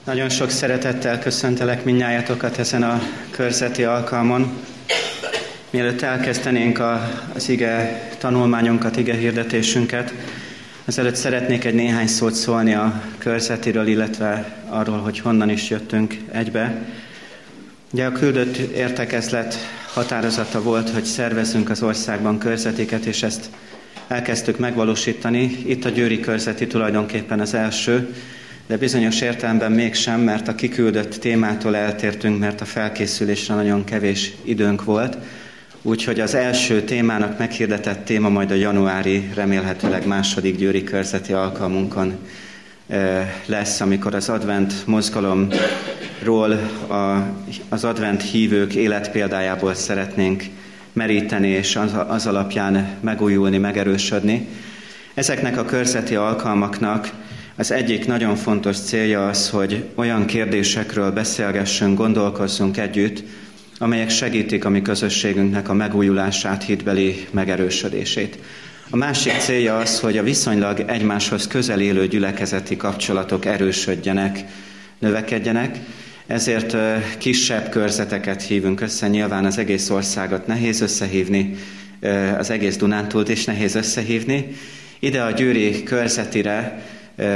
Nagyon sok szeretettel köszöntelek mindnyájatokat ezen a körzeti alkalmon. Mielőtt elkezdenénk az ige tanulmányunkat, ige hirdetésünket, ezelőtt szeretnék egy néhány szót szólni a körzetiről, illetve arról, hogy honnan is jöttünk egybe. Ugye a küldött értekezlet határozata volt, hogy szervezzünk az országban körzetiket, és ezt elkezdtük megvalósítani. Itt a győri körzeti tulajdonképpen az első, de bizonyos értelemben mégsem, mert a kiküldött témától eltértünk, mert a felkészülésre nagyon kevés időnk volt. Úgyhogy az első témának meghirdetett téma majd a januári, remélhetőleg második győri körzeti alkalmunkon lesz, amikor az advent mozgalomról, az advent hívők életpéldájából szeretnénk meríteni, és az alapján megújulni, megerősödni. Ezeknek a körzeti alkalmaknak az egyik nagyon fontos célja az, hogy olyan kérdésekről beszélgessünk, gondolkozzunk együtt, amelyek segítik a mi közösségünknek a megújulását, hitbeli megerősödését. A másik célja az, hogy a viszonylag egymáshoz közel élő gyülekezeti kapcsolatok erősödjenek, növekedjenek, ezért kisebb körzeteket hívunk össze. Nyilván az egész országot nehéz összehívni, az egész Dunántúlt is nehéz összehívni. Ide a győri körzetire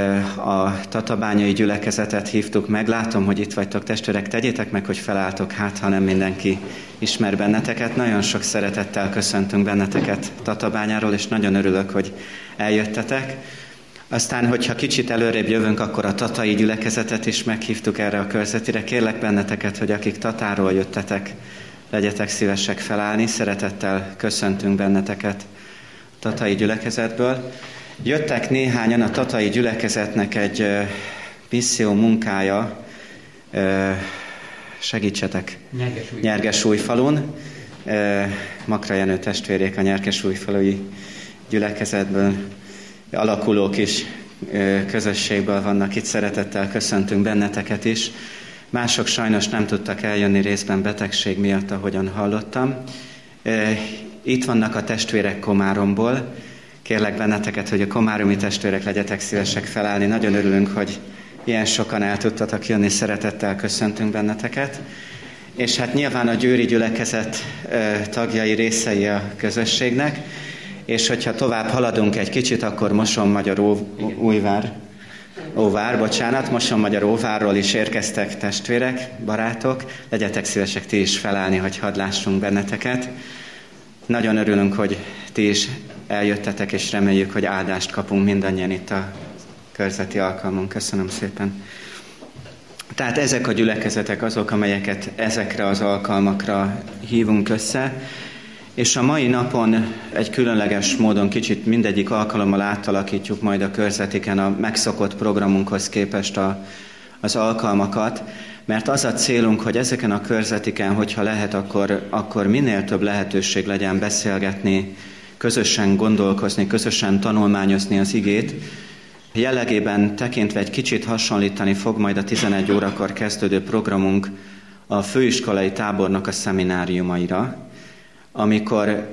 a tatabányai gyülekezetet hívtuk meg. Látom, hogy itt vagytok, testvérek, tegyétek meg, hogy felálltok, hát ha nem mindenki ismer benneteket. Nagyon sok szeretettel köszöntünk benneteket Tatabányáról, és nagyon örülök, hogy eljöttetek. Aztán, hogyha kicsit előrébb jövünk, akkor a tatai gyülekezetet is meghívtuk erre a körzetire. Kérlek benneteket, hogy akik Tatáról jöttetek, legyetek szívesek felállni. Szeretettel köszöntünk benneteket a tatai gyülekezetből. Jöttek néhányan, a tatai gyülekezetnek egy misszió munkája, segítsetek, Nyergesújfalun. Makra Jenő testvérék a Nyergesújfalui gyülekezetből alakuló kis közösségből vannak itt, szeretettel köszöntünk benneteket is. Mások sajnos nem tudtak eljönni részben betegség miatt, ahogyan hallottam. Itt vannak a testvérek Komáromból. Kérlek benneteket, hogy a komáromi testvérek legyetek szívesek felállni. Nagyon örülünk, hogy ilyen sokan el tudtatok jönni, szeretettel köszöntünk benneteket. És hát nyilván a győri gyülekezet tagjai, részei a közösségnek, és hogyha tovább haladunk egy kicsit, akkor Mosonmagyaróvárról is érkeztek testvérek, barátok. Legyetek szívesek ti is felállni, hogy hadd lássunk benneteket. Nagyon örülünk, hogy ti is eljöttetek, és reméljük, hogy áldást kapunk mindannyian itt a körzeti alkalmon. Köszönöm szépen. Tehát ezek a gyülekezetek azok, amelyeket ezekre az alkalmakra hívunk össze, és a mai napon egy különleges módon kicsit mindegyik alkalommal átalakítjuk majd a körzetiken a megszokott programunkhoz képest az alkalmakat, mert az a célunk, hogy ezeken a körzetiken, hogyha lehet, akkor minél több lehetőség legyen beszélgetni, közösen gondolkozni, közösen tanulmányozni az igét. Jellegében tekintve egy kicsit hasonlítani fog majd a 11 órakor kezdődő programunk a főiskolai tábornak a szemináriumaira, amikor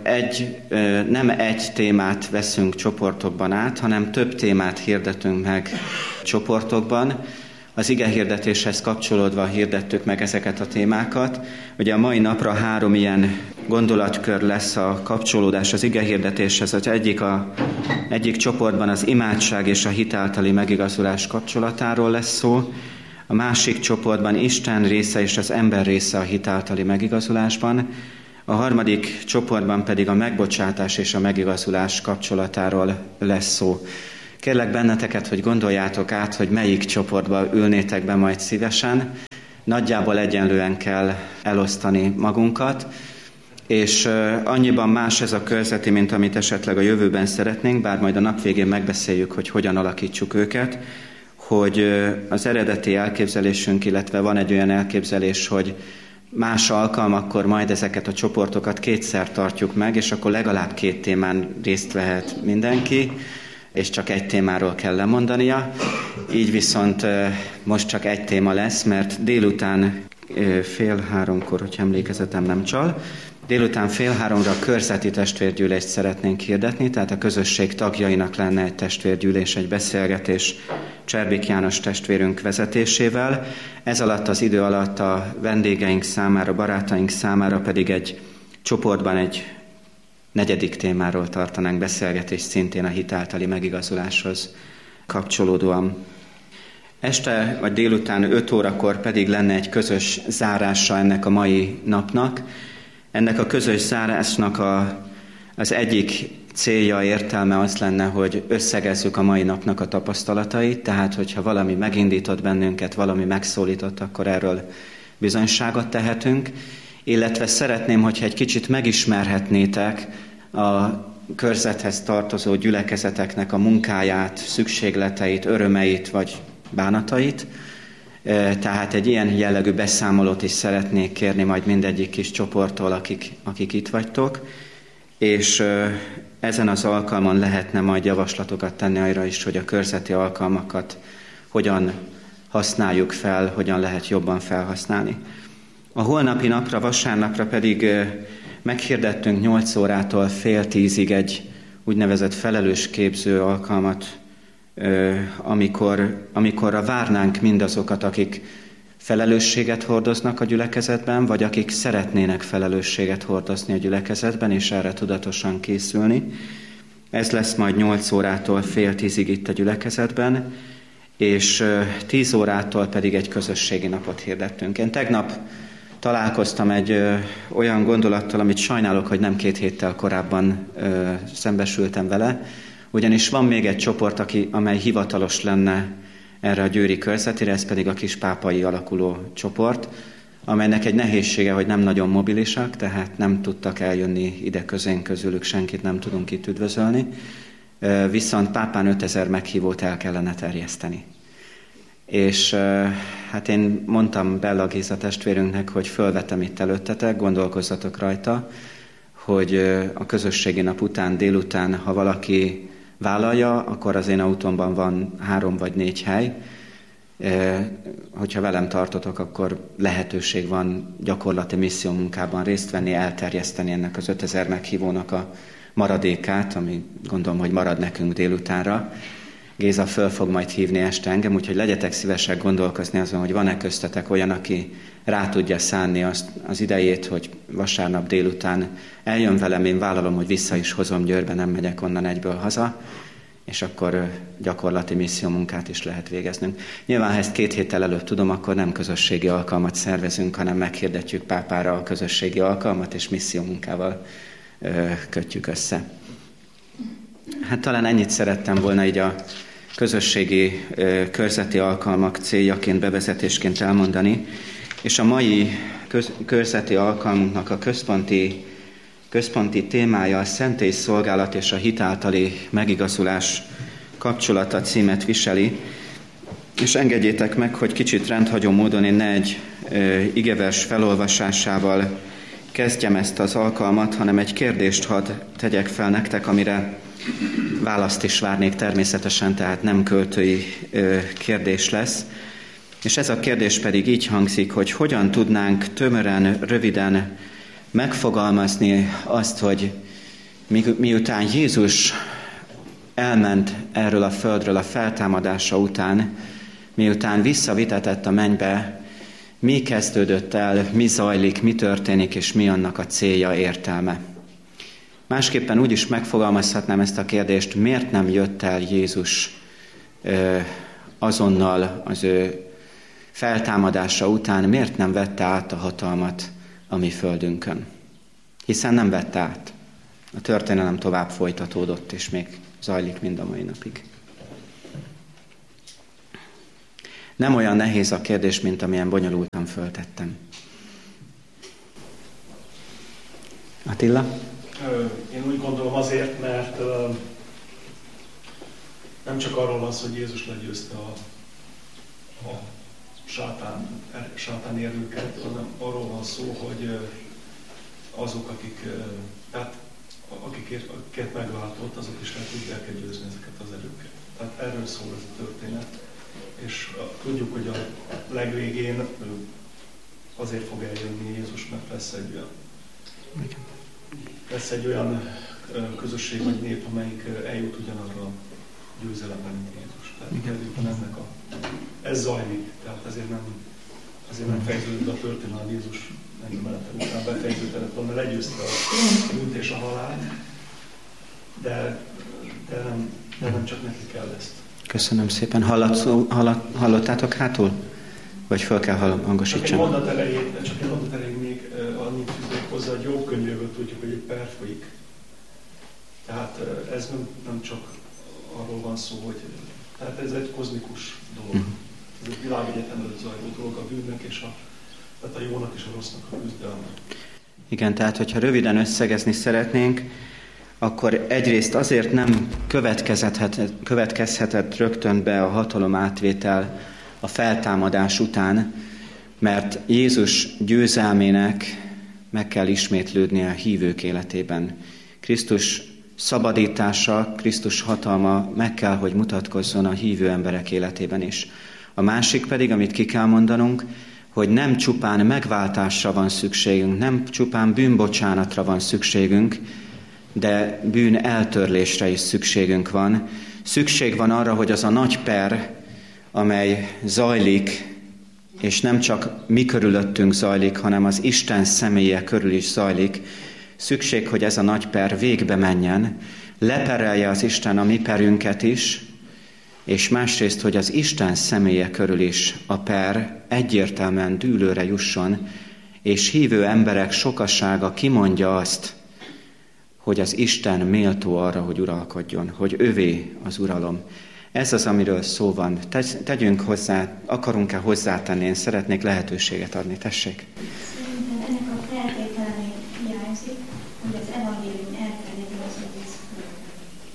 nem egy témát veszünk csoportokban át, hanem több témát hirdetünk meg csoportokban. Az igehirdetéshez kapcsolódva hirdettük meg ezeket a témákat. Ugye a mai napra 3 ilyen gondolatkör lesz a kapcsolódás az igehirdetéshez. Az egyik csoportban az imádság és a hit általi megigazulás kapcsolatáról lesz szó. A másik csoportban Isten része és az ember része a hit általi megigazulásban. A harmadik csoportban pedig a megbocsátás és a megigazulás kapcsolatáról lesz szó. Kérlek benneteket, hogy gondoljátok át, hogy melyik csoportba ülnétek be majd szívesen. Nagyjából egyenlően kell elosztani magunkat, és annyiban más ez a körzeti, mint amit esetleg a jövőben szeretnénk, bár majd a nap végén megbeszéljük, hogy hogyan alakítsuk őket, hogy az eredeti elképzelésünk, illetve van egy olyan elképzelés, hogy más alkalmakkor majd ezeket a csoportokat 2-szer tartjuk meg, és akkor legalább 2 témán részt vehet mindenki, és csak egy témáról kell lemondania. Így viszont most csak egy téma lesz, mert délután 14:30, hogyha emlékezetem nem csal, délután 14:30 a körzeti testvérgyűlést szeretnénk hirdetni, tehát a közösség tagjainak lenne egy testvérgyűlés, egy beszélgetés Cserbik János testvérünk vezetésével. Ez alatt az idő alatt a vendégeink számára, barátaink számára pedig egy csoportban egy 4. témáról tartanánk beszélgetést, szintén a hit általi megigazuláshoz kapcsolódóan. Este vagy délután 5 órakor pedig lenne egy közös zárása ennek a mai napnak. Ennek a közös zárásnak az egyik célja, értelme az lenne, hogy összegezzük a mai napnak a tapasztalatait, tehát hogyha valami megindított bennünket, valami megszólított, akkor erről bizonyságot tehetünk, illetve szeretném, hogyha egy kicsit megismerhetnétek a körzethez tartozó gyülekezeteknek a munkáját, szükségleteit, örömeit vagy bánatait. Tehát egy ilyen jellegű beszámolót is szeretnék kérni majd mindegyik kis csoporttól, akik itt vagytok, és ezen az alkalmon lehetne majd javaslatokat tenni arra is, hogy a körzeti alkalmakat hogyan használjuk fel, hogyan lehet jobban felhasználni. A holnapi napra, vasárnapra pedig meghirdettünk 8 órától fél 10-ig egy úgynevezett felelősképző alkalmat, amikorra várnánk mindazokat, akik felelősséget hordoznak a gyülekezetben, vagy akik szeretnének felelősséget hordozni a gyülekezetben, és erre tudatosan készülni. Ez lesz majd 8 órától fél 10-ig itt a gyülekezetben, és 10 órától pedig egy közösségi napot hirdettünk. Én tegnap találkoztam egy olyan gondolattal, amit sajnálok, hogy nem 2 héttel korábban szembesültem vele, ugyanis van még egy csoport, amely hivatalos lenne erre a győri körzetére, ez pedig a kispápai alakuló csoport, amelynek egy nehézsége, hogy nem nagyon mobilisak, tehát nem tudtak eljönni ide közülük, senkit nem tudunk itt üdvözölni, viszont pápán 5000 meghívót el kellene terjeszteni. És hát én mondtam Bella Géza testvérünknek, hogy fölvetem itt előttetek, gondolkozzatok rajta, hogy a közösségi nap után, délután, ha valaki vállalja, akkor az én autómban van 3 vagy 4 hely. Hogyha velem tartotok, akkor lehetőség van gyakorlati misszió munkában részt venni, elterjeszteni ennek az 5000 meghívónak a maradékát, ami gondolom, hogy marad nekünk délutánra. Géza föl fog majd hívni este engem, úgyhogy legyetek szívesek gondolkozni azon, hogy van-e köztetek olyan, aki rá tudja szánni az idejét, hogy vasárnap délután eljön velem, én vállalom, hogy vissza is hozom Győrbe, nem megyek onnan egyből haza, és akkor gyakorlati missziómunkát is lehet végeznünk. Nyilván, ha ezt 2 héttel előbb tudom, akkor nem közösségi alkalmat szervezünk, hanem meghirdetjük pápára a közösségi alkalmat, és missziómunkával kötjük össze. Hát talán ennyit szerettem volna így a közösségi körzeti alkalmak céljaként, bevezetésként elmondani, és a mai körzeti alkalmunknak a központi témája a szentélyszolgálat és a hit általi megigazulás kapcsolata címet viseli, és engedjétek meg, hogy kicsit rendhagyó módon én ne egy igevers felolvasásával kezdjem ezt az alkalmat, hanem egy kérdést hadd tegyek fel nektek, amire választ is várnék természetesen, tehát nem költői kérdés lesz. És ez a kérdés pedig így hangzik, hogy hogyan tudnánk tömören, röviden megfogalmazni azt, hogy miután Jézus elment erről a földről a feltámadása után, miután visszavitetett a mennybe, mi kezdődött el, mi zajlik, mi történik, és mi annak a célja, értelme. Másképpen úgy is megfogalmazhatnám ezt a kérdést, miért nem jött el Jézus azonnal az ő feltámadása után, miért nem vette át a hatalmat a mi földünkön? Hiszen nem vette át. A történelem tovább folytatódott, és még zajlik mind a mai napig. Nem olyan nehéz a kérdés, mint amilyen bonyolultan föltettem. Attila? Én úgy gondolom azért, mert nem csak arról van szó, hogy Jézus legyőzte a sátán erőket, hanem arról van szó, hogy azok, akiket megváltott, azok is le tudják győzni ezeket az erőket. Tehát erről szól ez a történet. És tudjuk, hogy a legvégén azért fog eljönni Jézus, mert lesz egy olyan közösség vagy nép, amelyik eljut ugyanarra a győzelemre, mint Jézus. Tehát ez zajlik, tehát ezért nem fejeződött a történet, Jézus menete után befejeződött volna, legyőzte a bűnt és a halált, de nem csak neki kell ezt. Köszönöm szépen. Hallottátok hátul? Vagy föl kell hangosítsam? Csak egy mondat elején még annyit fűznék hozzá, hogy Jobb könyvéből tudjuk, hogy egy per folyik. Tehát ez nem csak arról van szó, hogy tehát ez egy kozmikus dolog. Ez egy világegyetemről zajló dolog, a bűnnek és tehát a jónak és a rossznak a küzdelme. Igen, tehát hogyha röviden összegezni szeretnénk, akkor egyrészt azért nem következhetett rögtön be a hatalom átvétel a feltámadás után, mert Jézus győzelmének meg kell ismétlődnie a hívők életében. Krisztus szabadítása, Krisztus hatalma meg kell, hogy mutatkozzon a hívő emberek életében is. A másik pedig, amit ki kell mondanunk, hogy nem csupán megváltásra van szükségünk, nem csupán bűnbocsánatra van szükségünk, de bűn eltörlésre is szükségünk van. Szükség van arra, hogy az a nagy per, amely zajlik, és nem csak mi körülöttünk zajlik, hanem az Isten személye körül is zajlik, szükség, hogy ez a nagy per végbe menjen, leperelje az Isten a mi perünket is, és másrészt, hogy az Isten személye körül is a per egyértelműen dűlőre jusson, és hívő emberek sokasága kimondja azt, hogy az Isten méltó arra, hogy uralkodjon, hogy övé az uralom. Ez az, amiről szó van. Tegyünk hozzá, akarunk-e hozzátenni? Én szeretnék lehetőséget adni. Tessék! Szerintem ennek a feltételén hiányzik, hogy az evangélium elterjedjen az egész földön.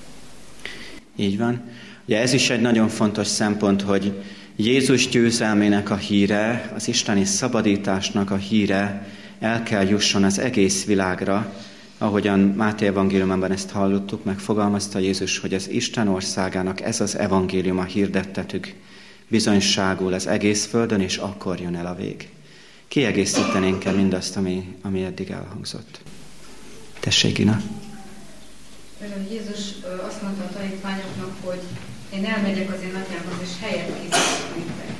Így van. Ugye ez is egy nagyon fontos szempont, hogy Jézus győzelmének a híre, az isteni szabadításnak a híre el kell jusson az egész világra, ahogyan Máté evangéliumában ezt hallottuk, megfogalmazta Jézus, hogy az Isten országának ez az evangéliuma hirdettetük bizonyságul az egész földön, és akkor jön el a vég. Kiegészítenénk-e mindazt, ami eddig elhangzott? Tessék, Gina. Jézus azt mondta a tanítványoknak, hogy én elmegyek az én atyámhoz, és helyet készítek nektek,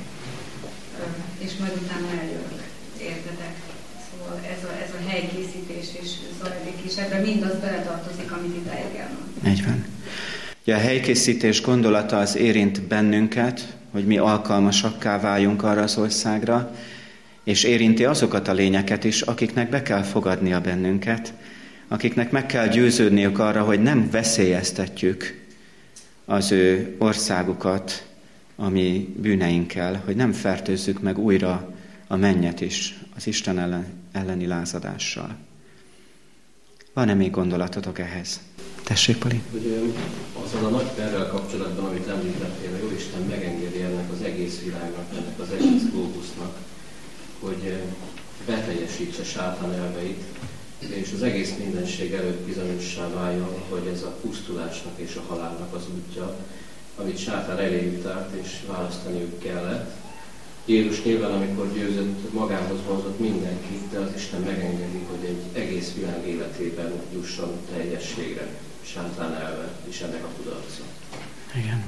és majd utána eljövök, értetek. Szóval ez a helykészítés is zajlik, és ebben mindaz beletartozik, amit idáig elmondtam. Így van. Ugye a helykészítés gondolata az érint bennünket, hogy mi alkalmasakká váljunk arra az országra, és érinti azokat a lényeket is, akiknek be kell fogadnia bennünket, akiknek meg kell győződniük arra, hogy nem veszélyeztetjük az ő országukat a mi bűneinkkel, hogy nem fertőzzük meg újra a mennyet is az Isten elleni lázadással. Van-e még gondolatotok ehhez? Tessék, Pali. Hogy azon a nagy perrel kapcsolatban, amit említettél, a Jóisten megengedi ennek az egész világnak, ennek az egész globusznak, hogy beteljesítse sátán elveit, és az egész mindenség előtt bizonyossá váljon, hogy ez a pusztulásnak és a halálnak az útja, amit sátán eléjük tárt és választaniuk kellett. Jézus nyilván, amikor győzött, magához vonzott mindenkit, de az Isten megengedi, hogy egy egész világ életében jusson teljességre sátán elve és ennek a kudarca. Igen.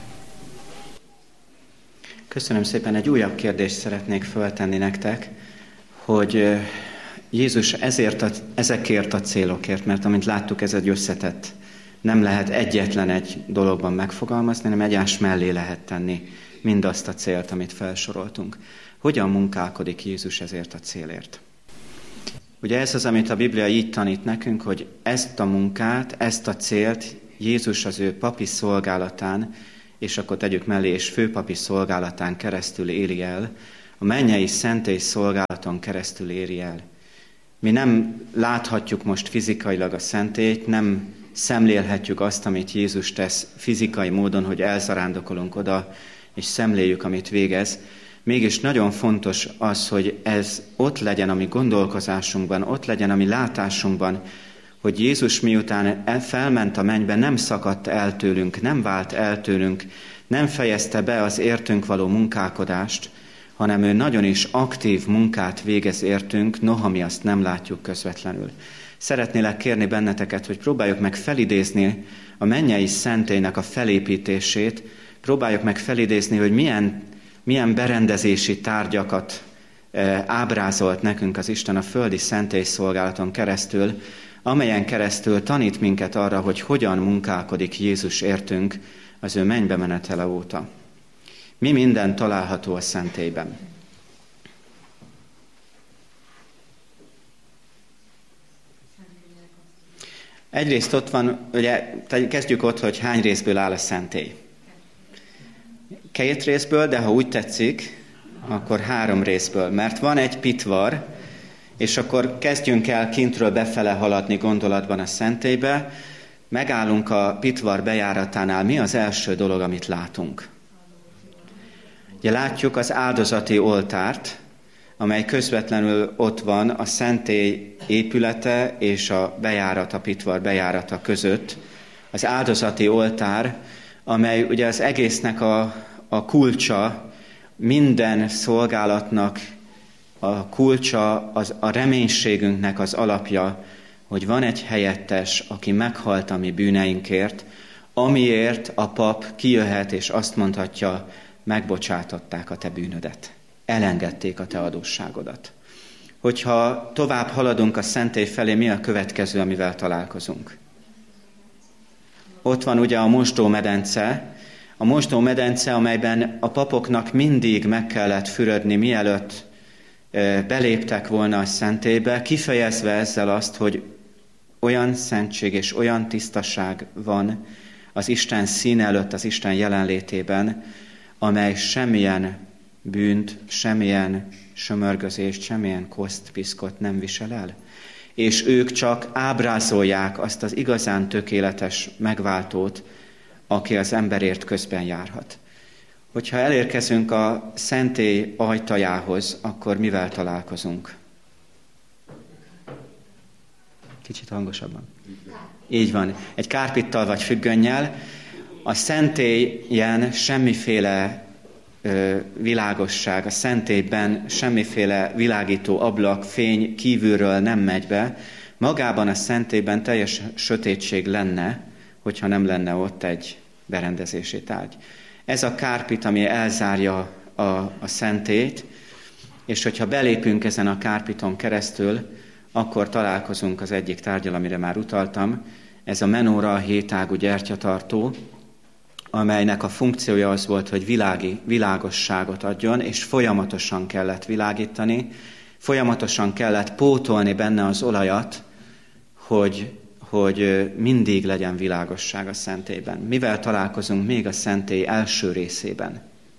Köszönöm szépen. Egy újabb kérdést szeretnék föltenni nektek, hogy Jézus ezekért a célokért, mert amint láttuk, ez egy összetett, nem lehet egyetlen egy dologban megfogalmazni, hanem egymás mellé lehet tenni mindazt a célt, amit felsoroltunk. Hogyan munkálkodik Jézus ezért a célért? Ugye ez az, amit a Biblia így tanít nekünk, hogy ezt a munkát, ezt a célt Jézus az ő papi szolgálatán, és akkor tegyük mellé, és főpapi szolgálatán keresztül éli el, a mennyei szentély szolgálaton keresztül éri el. Mi nem láthatjuk most fizikailag a szentélyt, nem szemlélhetjük azt, amit Jézus tesz fizikai módon, hogy elzarándokolunk oda, és szemléljük, amit végez. Mégis nagyon fontos az, hogy ez ott legyen a mi gondolkozásunkban, ott legyen a mi látásunkban, hogy Jézus miután felment a mennybe, nem szakadt el tőlünk, nem vált el tőlünk, nem fejezte be az értünk való munkálkodást, hanem ő nagyon is aktív munkát végez értünk, noha mi azt nem látjuk közvetlenül. Szeretnélek kérni benneteket, hogy próbáljuk meg felidézni a mennyei szentélynek a felépítését, próbáljuk meg felidézni, hogy milyen berendezési tárgyakat ábrázolt nekünk az Isten a földi szentélyszolgálaton keresztül, amelyen keresztül tanít minket arra, hogy hogyan munkálkodik Jézus értünk az ő mennybe menetele óta. Mi minden található a szentélyben? Egyrészt ott van, ugye kezdjük ott, hogy hány részből áll a szentély. 2 részből, de ha úgy tetszik, akkor 3 részből, mert van egy pitvar, és akkor kezdjünk el kintről befele haladni gondolatban a szentélybe, megállunk a pitvar bejáratánál, mi az első dolog, amit látunk? Ugye látjuk az áldozati oltárt, amely közvetlenül ott van a szentély épülete és a pitvar bejárata között. Az áldozati oltár, amely ugye az egésznek a kulcsa, minden szolgálatnak a kulcsa, a reménységünknek az alapja, hogy van egy helyettes, aki meghalt a mi bűneinkért, amiért a pap kijöhet és azt mondhatja, megbocsátották a te bűnödet, elengedték a te adósságodat. Hogyha tovább haladunk a szentély felé, mi a következő, amivel találkozunk? Ott van ugye a mosdómedence, amelyben a papoknak mindig meg kellett fürödni, mielőtt beléptek volna a szentélybe, kifejezve ezzel azt, hogy olyan szentség és olyan tisztaság van az Isten színe előtt, az Isten jelenlétében, amely semmilyen bűnt, semmilyen sömörgözést, semmilyen koszt, piszkot nem visel el. És ők csak ábrázolják azt az igazán tökéletes megváltót, aki az emberért közben járhat. Hogyha elérkezünk a szentély ajtajához, akkor mivel találkozunk? Kicsit hangosabban. Így van. Egy kárpittal vagy függönnyel. A szentélyen semmiféle világosság, a szentélyben semmiféle világító ablak, fény kívülről nem megy be. Magában a szentélyben teljes sötétség lenne, hogyha nem lenne ott egy berendezési tárgy. Ez a kárpit, ami elzárja a szentélyt, és hogyha belépünk ezen a kárpiton keresztül, akkor találkozunk az egyik tárgyal, amire már utaltam. Ez a menóra, a 7 ágú gyertyatartó, amelynek a funkciója az volt, hogy világosságot adjon, és folyamatosan kellett világítani, folyamatosan kellett pótolni benne az olajat, hogy mindig legyen világosság a szentélyben. Mivel találkozunk még a szentély első részében?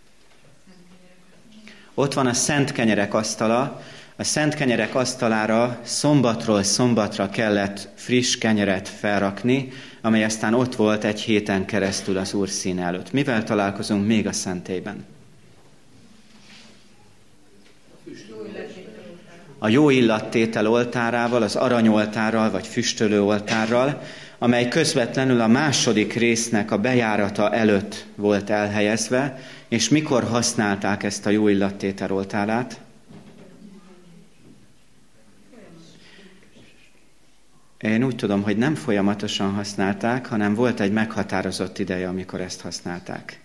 Ott van a szent kenyerek asztala. A szent kenyerek asztalára szombatról szombatra kellett friss kenyeret felrakni, amely aztán ott volt egy héten keresztül az Úr színe előtt. Mivel találkozunk még a szentélyben? A jó illattétel oltárával, az aranyoltárral vagy füstölő oltárral, amely közvetlenül a második résznek a bejárata előtt volt elhelyezve, és mikor használták ezt a jó illattétel oltárát? Én úgy tudom, hogy nem folyamatosan használták, hanem volt egy meghatározott ideje, amikor ezt használták.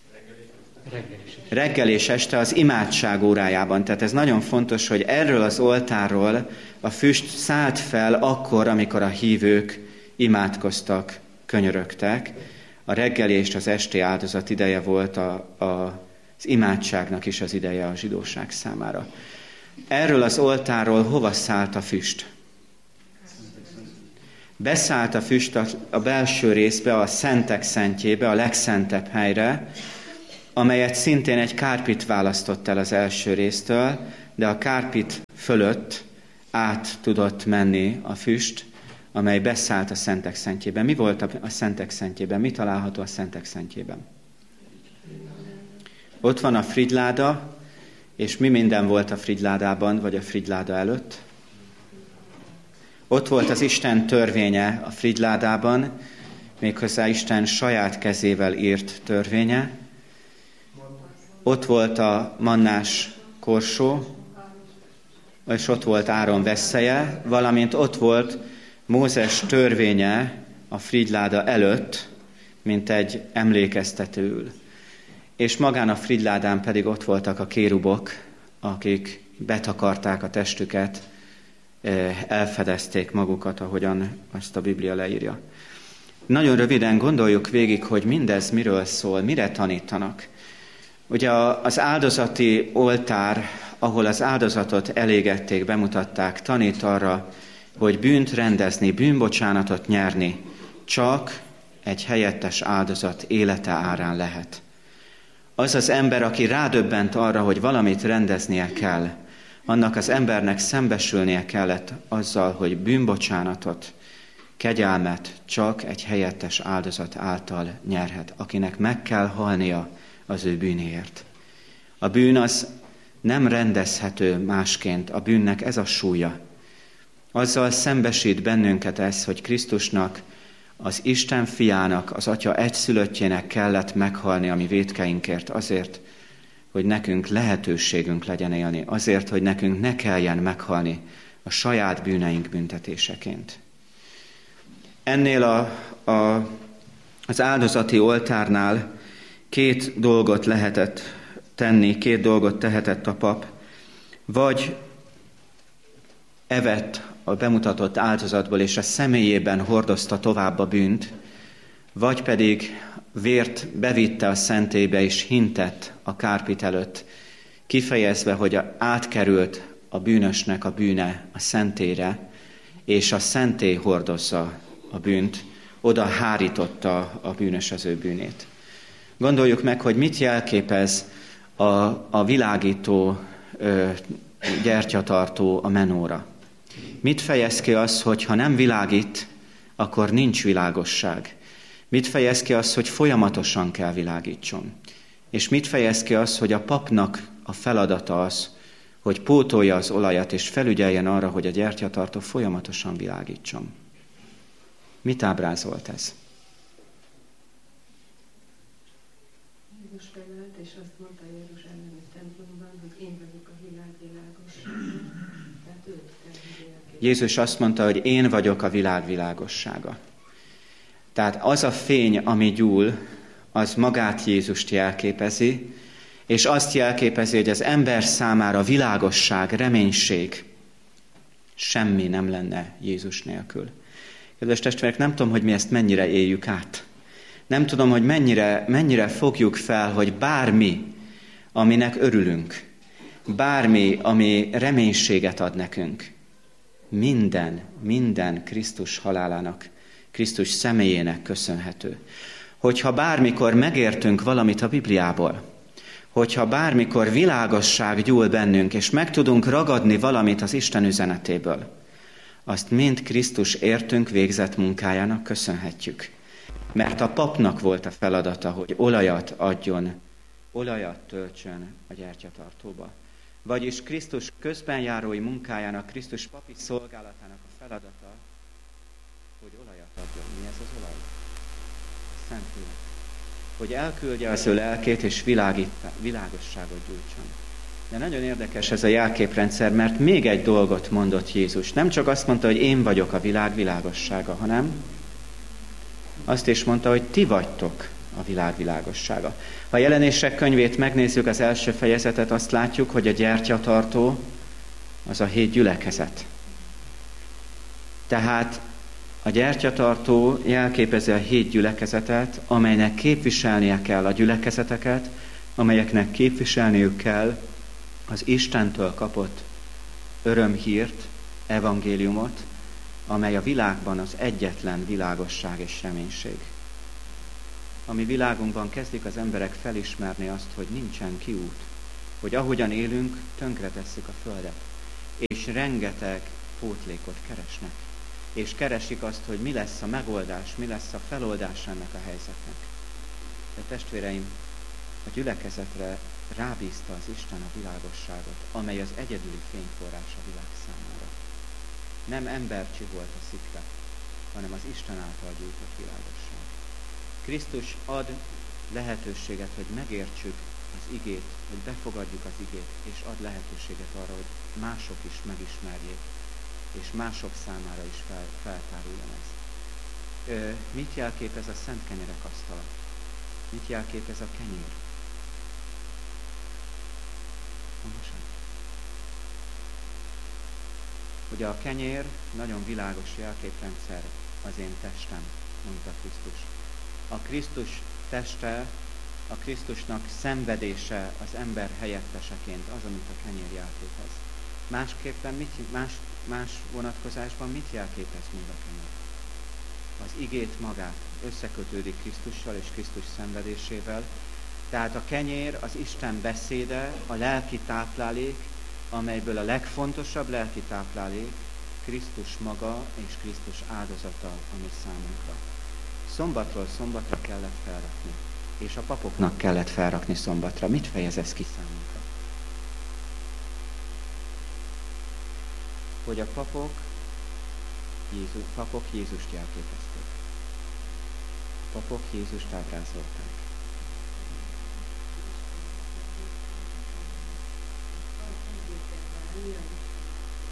Reggel és este az imádság órájában. Tehát ez nagyon fontos, hogy erről az oltárról a füst szállt fel akkor, amikor a hívők imádkoztak, könyörögtek. A reggeli és az esti áldozat ideje volt az imádságnak is az ideje a zsidóság számára. Erről az oltárról hova szállt a füst? Beszállt a füst a belső részbe, a szentek szentjébe, a legszentebb helyre, amelyet szintén egy kárpit választott el az első résztől, de a kárpit fölött át tudott menni a füst, amely beszállt a szentek szentjében. Mi volt a szentek szentjében? Mi található a szentek szentjében? Ott van a frigyláda, és mi minden volt a frigyládában, vagy a frigyláda előtt? Ott volt az Isten törvénye a frigyládában, méghozzá Isten saját kezével írt törvénye. Ott volt a mannás korsó, és ott volt Áron vesszeje, valamint ott volt Mózes törvénye a frigyláda előtt, mint egy emlékeztetőül. és magán a frigyládán pedig ott voltak a kérubok, akik betakarták a testüket, elfedezték magukat, ahogyan azt a Biblia leírja. Nagyon röviden gondoljuk végig, hogy mindez miről szól, mire tanítanak. Ugye az áldozati oltár, ahol az áldozatot elégették, bemutatták, tanít arra, hogy bűnt rendezni, bűnbocsánatot nyerni, csak egy helyettes áldozat élete árán lehet. Az az ember, aki rádöbbent arra, hogy valamit rendeznie kell, annak az embernek szembesülnie kellett azzal, hogy bűnbocsánatot, kegyelmet csak egy helyettes áldozat által nyerhet, akinek meg kell halnia az ő bűnéért. A bűn az nem rendezhető másként, a bűnnek ez a súlya. Azzal szembesít bennünket ez, hogy Krisztusnak, az Isten fiának, az Atya egyszülöttjének kellett meghalni a mi vétkeinkért azért, hogy nekünk lehetőségünk legyen élni, azért, hogy nekünk ne kelljen meghalni a saját bűneink büntetéseként. Ennél az áldozati oltárnál két dolgot lehetett tenni, két dolgot tehetett a pap, vagy evett a bemutatott áldozatból, és a személyében hordozta tovább a bűnt, vagy pedig vért bevitte a szentélybe, és hintett a kárpit előtt, kifejezve, hogy átkerült a bűnösnek a bűne a szentélyre, és a szentély hordozza a bűnt, oda hárította a bűnös az ő bűnét. Gondoljuk meg, hogy mit jelképez a világító gyertyatartó, a menóra. Mit fejez ki az, hogy ha nem világít, akkor nincs világosság? Mit fejez ki az, hogy folyamatosan kell világítson? És mit fejez ki az, hogy a papnak a feladata az, hogy pótolja az olajat, és felügyeljen arra, hogy a gyertyatartó folyamatosan világítson? Mit ábrázolt ez? Jézus felállt, és azt mondta Jeruzsálemi templomban, hogy én vagyok a világ világossága. Tehát őt kell. Jézus azt mondta, hogy én vagyok a világ világossága. Tehát az a fény, ami gyúl, az magát Jézust jelképezi, és azt jelképezi, hogy az ember számára világosság, reménység, semmi nem lenne Jézus nélkül. Kedves testvérek, nem tudom, hogy mi ezt mennyire éljük át. Nem tudom, hogy mennyire fogjuk fel, hogy bármi, aminek örülünk, bármi, ami reménységet ad nekünk, minden Krisztus halálának, Krisztus személyének köszönhető. Hogyha bármikor megértünk valamit a Bibliából, hogyha bármikor világosság gyúl bennünk, és meg tudunk ragadni valamit az Isten üzenetéből, azt mind Krisztus értünk végzett munkájának köszönhetjük. Mert a papnak volt a feladata, hogy olajat adjon, olajat töltsön a gyertyatartóba. Vagyis Krisztus közbenjárói munkájának, Krisztus papi szolgálatának a feladata, hogy olajat adjon. Mi ez az olaj? A Szentlélek. Hogy elküldje az ő lelkét, és világosságot gyújtson. De nagyon érdekes ez a jelképrendszer, mert még egy dolgot mondott Jézus. Nem csak azt mondta, hogy én vagyok a világ világossága, hanem azt is mondta, hogy ti vagytok a világ világossága. Ha a Jelenések könyvét megnézzük, az első fejezetet, azt látjuk, hogy a gyertyatartó az a 7 gyülekezet. Tehát a gyertyatartó jelképezi a 7 gyülekezetet, amelynek képviselnie kell a gyülekezeteket, amelyeknek képviselniük kell az Istentől kapott örömhírt, evangéliumot, amely a világban az egyetlen világosság és reménység. A mi világunkban kezdik az emberek felismerni azt, hogy nincsen kiút, hogy ahogyan élünk, tönkretesszük a földet, és rengeteg pótlékot keresnek, és keresik azt, hogy mi lesz a megoldás, mi lesz a feloldás ennek a helyzetnek. De testvéreim, a gyülekezetre rábízta az Isten a világosságot, amely az egyedüli fényforrás a világ számára. Nem embercsi volt a szikla, hanem az Isten által gyújtott világosság. Krisztus ad lehetőséget, hogy megértsük az igét, hogy befogadjuk az igét, és ad lehetőséget arra, hogy mások is megismerjék, és mások számára is feltáruljon ez. Mit jelképez a szent kenyerek asztala? Mit jelképez a kenyér? hogy a kenyér nagyon világos jelképrendszer az én testem, mondta Krisztus. A Krisztus teste, a Krisztusnak szenvedése az ember helyetteseként az, amit a kenyér jelképez. Másképpen más vonatkozásban mit jelképez még a kenyér? Az igét magát összekötődik Krisztussal és Krisztus szenvedésével. Tehát a kenyér az Isten beszéde, a lelki táplálék, amelyből a legfontosabb lelki táplálék Krisztus maga és Krisztus áldozata a mi számunkra. Szombatról szombatra kellett felrakni, és a papoknak kellett felrakni szombatra. Mit fejez ez ki számunkra? Hogy a papok Jézust jelképezték. A papok Jézust ábrázolták. Az egyébként már milyen